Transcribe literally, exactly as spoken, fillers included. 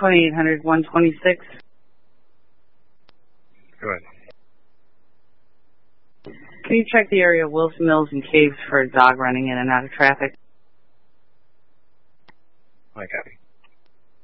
twenty-eight hundred, one twenty-six. Go ahead. Can you check the area of Wilson Mills and Caves for a dog running in and out of traffic? I copy.